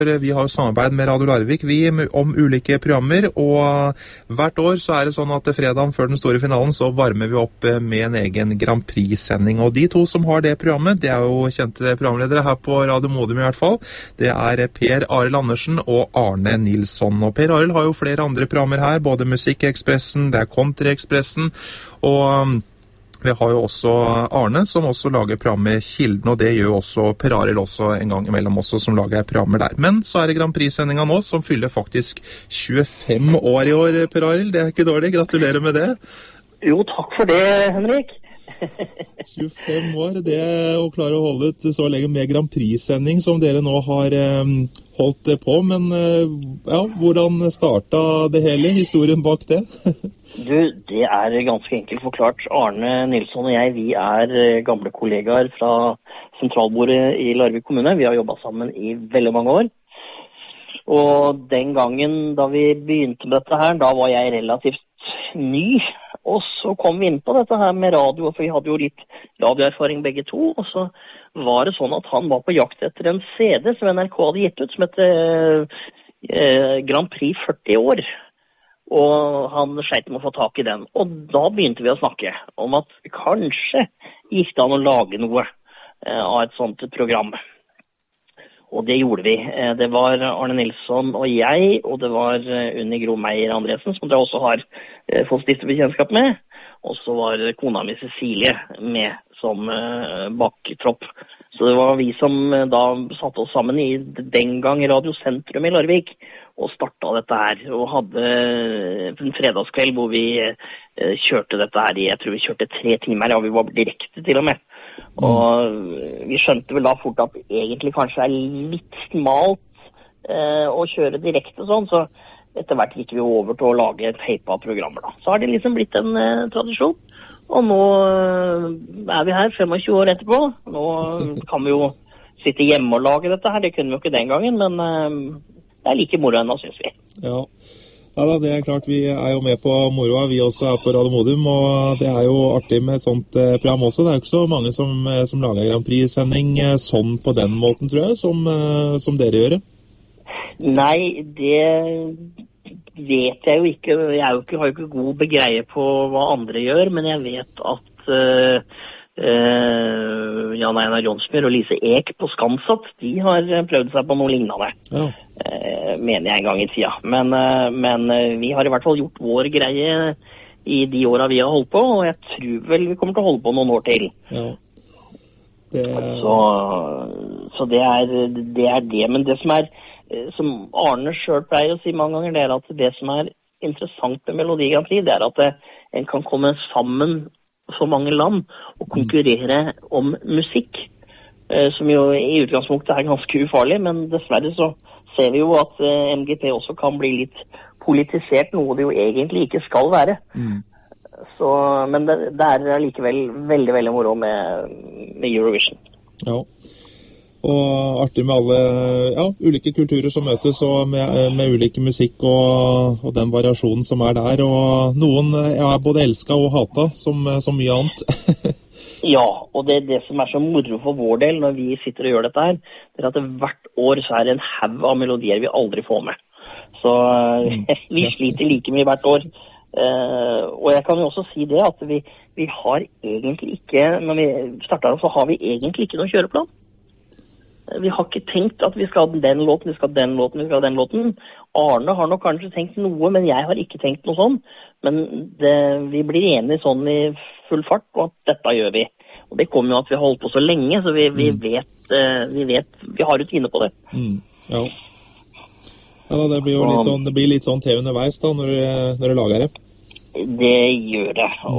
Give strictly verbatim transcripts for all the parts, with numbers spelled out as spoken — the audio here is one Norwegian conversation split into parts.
Vi har jo samarbeid med Radio Larvik vi, om ulike programmer, og hvert år så er det sånn at fredagen før den store finalen så varmer vi opp med en egen Grand Prix-sending. Og de to som har det programmet, det er jo kjente programledere her på Radio Modum i hvert fall. Det er Per Arild Andersen og Arne Nilsson. Og Per Arild har jo flere andre programmer her, både Musikkekspressen, det er Country-Ekspressen, og vi har jo også Arne som også lager programmet Kilden, og det gjør også Per Arild også en gang imellom også, som lager programmer der. Men så er det Grand Prix-sendinga nå, som fyller faktisk tjuefem år i år, Per Arild. Det er ikke dårlig. Gratulerer med det. Jo, takk for det, Henrik. tjuefem år, det å klare å holde ut så lenge med Grand Prix-sending som dere nå har eh, holdt på. Men eh, ja, hvordan startet det hele, historien bak det? Du, det er ganske enkelt forklart. Arne Nilsson og jeg, vi er gamle kollegaer fra sentralbordet i Larvik kommune. Vi har jobbet sammen i veldig mange år. Og den gangen da vi begynte med dette her, da var jeg relativt ny. Og så kom vi inn på dette her med radio, for vi hadde jo litt radioerfaring begge to. Og så var det sånn at han var på jakt etter en C D som N R K hadde gitt ut, som heter eh, Grand Prix førti år. Og han sleit med å få tak i den. Og da begynte vi å snakke om at kanskje gikk det an å lage noe eh, av et sånt program. Og det gjorde vi. Eh, det var Arne Nilsson og jeg, og det var eh, Unni Gro Meier Andresen, som dere også har eh, fått stifte bekjennskap med. Og så var kona mi Cecilie med som eh, baktropp. Så det var vi som eh, da satte oss sammen i den gang Radio Sentrum i Larvik, og startet dette her, og hadde en fredagskveld hvor vi eh, kjørte dette her i, jeg tror vi kjørte tre timer, ja, vi var direkte til og med. Og vi skjønte vel da fort at egentlig kanskje er litt smalt eh, å kjøre direkte sånn, så etter hvert gikk vi over til å lage teipa programmer da. Så har det liksom blitt en eh, tradisjon, og nå eh, er vi her tjuefem år etterpå. Nå kan vi jo sitte hjemme og lage dette her, det kunne vi jo ikke den gangen, men eh, det er like moro ennå, synes vi. Ja. Ja da, det er klart vi er jo med på moroa, vi også er på Radio Modum, og det er jo artig med et sånt eh, program også. Det er jo ikke så mange som, eh, som lager Grand Prix-sending eh, sånn på den måten, tror jeg, som, eh, som dere gjør. Nei, det vet jeg jo ikke. Jeg er jo ikke, har jo ikke god begreie på hva andre gjør, men jeg vet at uh, uh, Jan Einar Jonsmyr og Lise Ek på Skansatt, de har prøvd seg på noe lignende. Ja. Uh, mener jeg en gang i tida. Men, uh, men uh, vi har i hvert fall gjort vår greie i de åra vi har holdt på, og jeg tror vel vi kommer til å holde på noen år til. Ja. Det... Så, så det, er, det er det. Men det som er, som Arne selv pleier å si mange ganger, det er at det som er interessant med Melodi Grand Prix, det er at det, en kan komme sammen så mange land og konkurrere om musikk, som jo i utgangspunktet er ganske ufarlig, men dessverre så ser vi jo at M G P også kan bli litt politisert, noe det jo egentlig ikke skal være. Mm. Så, men det, det er likevel veldig, veldig moro med, med Eurovision. Ja, og artig med alle ja, ulike kulturer som møtes, og med, med ulike musikk og, og den variasjonen som er der. Og noen ja, er både elsket og hatet, som, som mye annet. Ja, og det, det som er så moro for vår del når vi sitter og gjør dette her, det er at det hvert år så er det en haug av melodier vi aldri får med. Så mm. vi sliter like mye hvert år. Uh, og jeg kan jo også si det at vi, vi har egentlig ikke, når vi starter så har vi egentlig ikke noen kjøreplan. Vi har ikke tenkt at vi skal ha den låten, vi skal ha den låten, vi skal ha den låten. Arne har nok kanskje tenkt noe, men jeg har ikke tenkt noe sånn. Men det, vi blir enige sånn i full fart, og at dette gjør vi. Og det kommer jo at vi har holdt på så lenge, så vi, vi, mm. vet, uh, vi vet, vi har rutine på det. Mm. Ja. Ja, det blir jo litt sånn, det blir litt sånn til underveis da, når, når du lager det. Det gjør det, mm.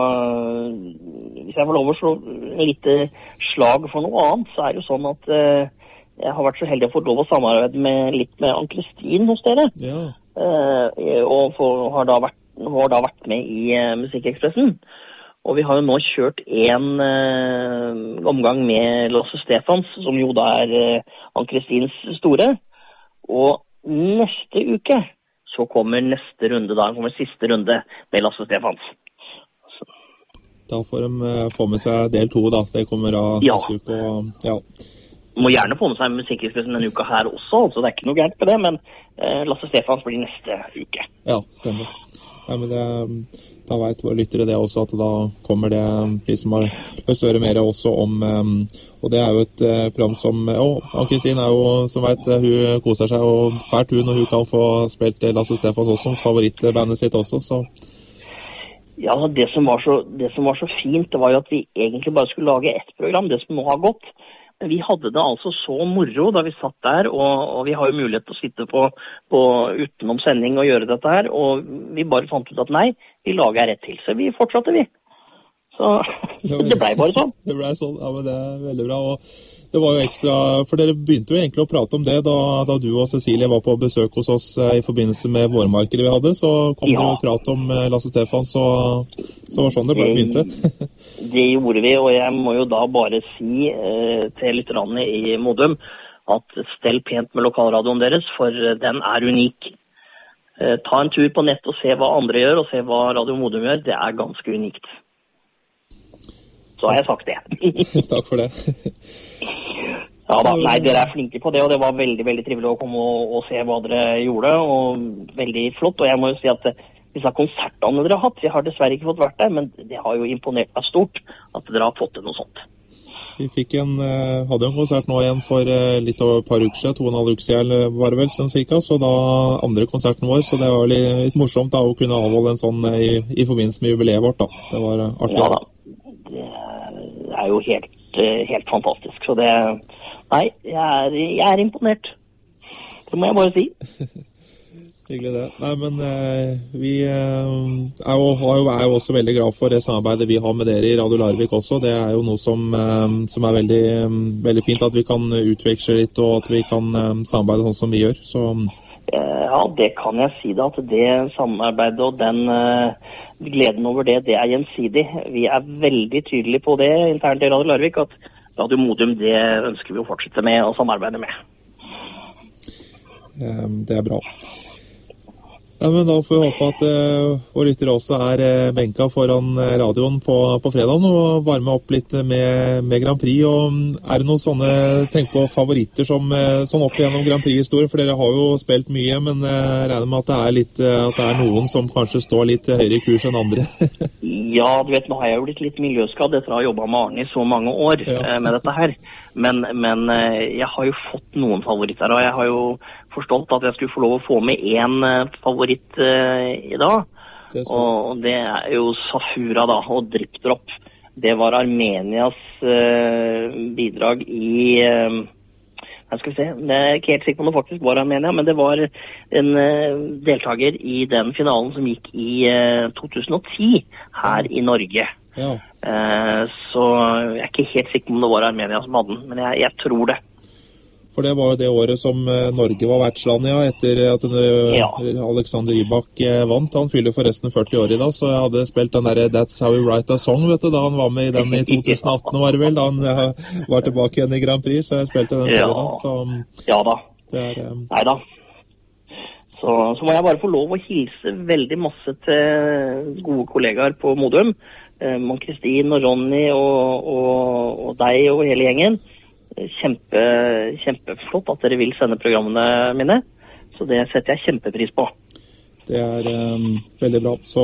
og hvis jeg får lov å slå litt slag for noe annet, så er det jo sånn at uh, jeg har vært så heldig å få lov å samarbeide med, litt med Ann-Kristin hos dere, ja. uh, og for, har, da vært, har da vært med i uh, Musikkekspressen, og vi har jo nå kjørt en uh, omgang med Lasse Stefans, som jo da er uh, Ann-Kristins store, og neste uke så kommer neste runde, da kommer siste runde med Lasse Stefans. Så. Da får de uh, få med seg del to, da. Det kommer av ja. neste uke. Og, ja. må gjerne få med seg musikkinspillelsen denne uka her også, så det er ikke noe gærent på det, men eh, Lasse Stefans blir neste uke. Ja, stemmer. Ja, men det, da vet våre lyttere det også, at da kommer det de som har lyst til å høre mer også om, um, og det er jo et uh, program som, å, Ann-Kristin er jo, som vet, hun koser seg og fælt hun, og hun kan få spilt Lasse Stefans også som favorittbandet sitt også, så... Ja, det som, var så, det som var så fint, det var jo at vi egentlig bare skulle lage ett program, det som nå har gått. Men vi hadde det altså så moro da vi satt der, og, og vi har jo mulighet til å sitte på, på utenom sending og gjøre dette her, og vi bare fant ut at nei, vi lager rett til, så vi fortsatte vi. Så det ble bare sånn. Det ble sånn, ja, men det er veldig bra, og det var jo ekstra, for dere begynte jo egentlig å prate om det da, da du og Cecilie var på besøk hos oss eh, i forbindelse med vårmarkedet vi hadde, så kom ja. dere og prate om eh, Lasse Stefans, så, så var sånn det bare begynte. Det gjorde vi, og jeg må jo da bare si eh, til lytterne i Modum at stell pent med lokalradioen deres, for den er unik. Eh, ta en tur på nett og se hva andre gjør, og se hva Radio Modum gjør, det er ganske unikt. Så har jeg sagt det. Takk for det. Ja da, nei, dere er flinke på det, og det var veldig, veldig trivelig å komme og, og se hva dere gjorde, og veldig flott. Og jeg må jo si at disse konsertene dere har hatt, vi har dessverre ikke fått vært der, men det har jo imponert meg stort at dere har fått til noe sånt. Vi fikk en, hadde en konsert nå igjen for litt over et par uker siden, to og en halv uke siden var det vel, sånn cirka, så da andre konserten vår, så det var litt, litt morsomt da, å kunne avholde en sånn i, i forbindelse med jubileet vårt da. Det var artig. Ja da. Det er jo helt, helt fantastisk, så det, nei, jeg er, jeg er imponert, det må jeg bare si. Hyggelig det. Nei, men eh, vi eh, er, jo, er jo også veldig glad for det samarbeidet vi har med dere i Radio Larvik også, det er jo noe som, eh, som er veldig, veldig fint at vi kan utveksle litt, og at vi kan eh, samarbeide sånn som vi gjør, så... Ja, det kan jeg si da, at det samarbeidet og den uh, gleden over det, det er gjensidig. Vi er veldig tydelige på det internt i Radio Larvik, at Radio Modum, det ønsker vi å fortsette med og samarbeide med. Um, det er bra. Ja, men da får vi håpe at uh, våre lyttere også er uh, benka foran radioen på, på fredagen og varme opp litt med, med Grand Prix. Og er det noen sånne, tenk på favoritter som uh, sånn opp igjennom Grand Prix-historien? For dere har jo spilt mye, men uh, jeg regner med at det, er litt, uh, at det er noen som kanskje står litt høyere i kurs enn andre. Ja, du vet, nå har jeg jo blitt litt miljøskadd etter å ha jobbet med Arne i så mange år ja. uh, med dette her. Men, men uh, jeg har jo fått noen favoritter, og jeg har jo forstått at jeg skulle få lov å få med en uh, favoritt uh, i dag. Det og det er jo Safura da, og Drip Drop. Det var Armenias uh, bidrag i... Uh, jeg skal se, jeg er ikke helt sikker på om det faktisk var Armenia, men det var en uh, deltaker i den finalen som gikk i uh, to tusen og ti her i Norge. Ja. Uh, så jeg er ikke helt sikker på om det var Armenia som hadde den, men jeg, jeg tror det. For det var jo det året som Norge var vertsland, ja, etter at ja. Alexander Rybak vant. Han fyller forresten førti år i dag, så jeg hadde spilt den der That's How We Write a Song, vet du, da han var med i den i to tusen og atten, var det vel, da han var tilbake igjen i Grand Prix, så jeg spilte den ja. da. Så, ja da. Det er, um... Nei da. Så, så må jeg bare få lov å hilse veldig masse til gode kollegaer på Modum. Ann-Kristin og Ronny og, og, og deg og hele gjengen. Kjempe, kjempeflott at dere vil sende programmene mine, så det setter jeg kjempepris på. Det er um, veldig bra. Så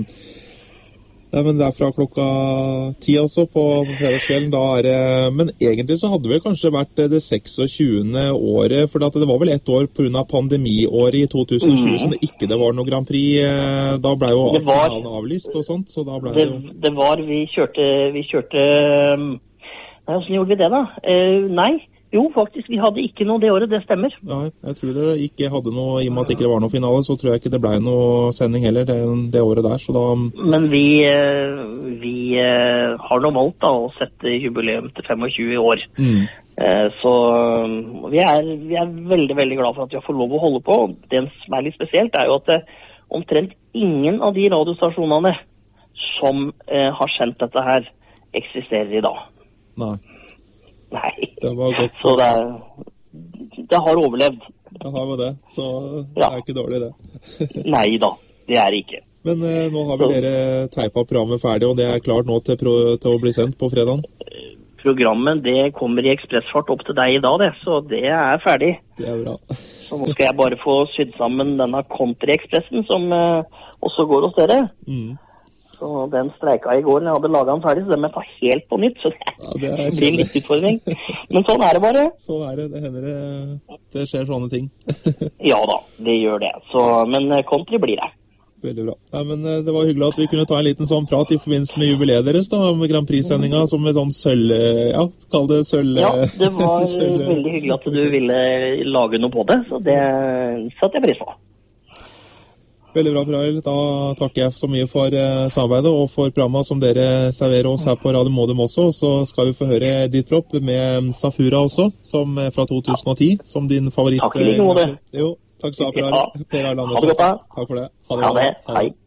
ja, men det er fra klokka ti altså på, på fredagskvelden. Da er det, men egentlig så hadde det vel kanskje vært det seksogtjuende året, for det var vel ett år på grunn av pandemiåret i to tusen og tjue, mm. så det ikke det var noe Grand Prix. Da ble jo finalen avlyst og sånt, så da ble det, det, det var, vi kjørte, vi kjørte Nei, hvordan gjorde vi det da? Eh, nei, jo faktisk, vi hadde ikke noe det året, det stemmer. Nei, jeg tror det ikke hadde noe, i og med at det ikke var noe finale, så tror jeg ikke det ble noe sending heller det, det året der, så da... Men vi, vi har nå valgt da å sette jubileum til tjuefem i år. Mm. Eh, så vi er, vi er veldig, veldig glad for at vi har fått lov å holde på. Det som er litt spesielt er jo at det, omtrent ingen av de radiostasjonene som eh, har sendt dette her eksisterer i dag. Nei. Nei. Det var godt. Så det, er, det har overlevd. Det har jo det, så det ja. er ikke dårlig det. Nei da, det er det ikke. Men eh, nå har vi så. dere teipa programmet ferdig, og det er klart nå til, pro, til å bli sendt på fredagen? programmet det kommer i ekspressfart opp til deg i dag, det. Så det er ferdig. Det er bra. Så nå skal jeg bare få sydd sammen denne Country-ekspressen som uh, også går hos dere. Mm. Så den streika i går når jeg hadde laget den ferdig, så den må jeg ta helt på nytt. Så det, ja, det blir en litt utfordring. Men sånn er det bare. Sånn er det. Det hender det, det skjer sånne ting. Ja da, det gjør det. Så, men Country blir det. Veldig bra. Ja, men det var hyggelig at vi kunne ta en liten sånn prat i forbindelse med jubileet deres da, med Grand Prix-sendinga, som en sånn sølv, ja, kall det sølv... Ja, det var veldig hyggelig at du ville lage noe på det, så det satte jeg pris på. Veldig bra, Rael. Da takker jeg så mye for eh, samarbeidet og for programmet som dere serverer oss her på Radio Modum også, og så skal vi få høre ditt propp med Safura også, som fra to tusen og ti, som din favoritt. Takk i like måte. Jo. Takk skal du ha, Per Arne Andersen. Ha det godt da. Takk for det. Ha det. Ha det. Hei.